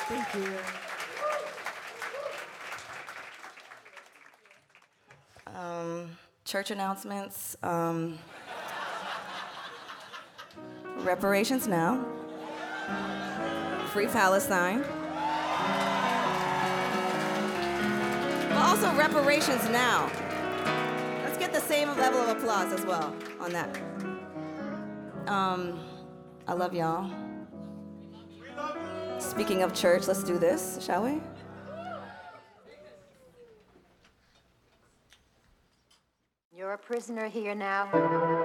Thank you. Church announcements. Reparations now. Free Palestine. But also reparations now. Let's get the same level of applause as well on that. I love y'all. Speaking of church, let's do this, shall we? You're a prisoner here now.